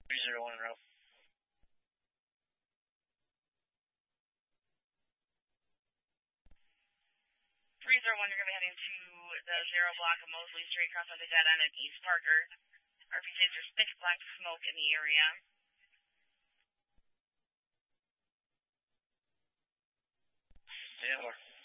301 in row. 301, you're going to be heading to the 0 block of Mosley Street, cross at the dead end at East Parker. RPCs, there's thick black smoke in the area. Yeah,